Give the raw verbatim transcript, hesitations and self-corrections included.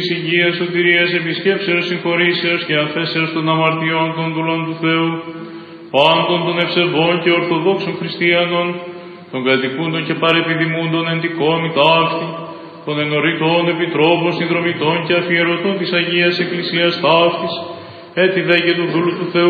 υγείας, σωτηρίας, επισκέψεως, συγχωρήσεως και αφέσεως των αμαρτιών των δούλων του Θεού, πάντων των ευσεβών και ορθοδόξων χριστιανών, των κατοικούντων και παρεπιδημούντων εν τη κόμη ταύτη, των ενωρητών επιτρόπων, συνδρομητών και αφιερωτών της Αγίας Εκκλησίας ταύτης, έτι δε και του δούλου του Θεού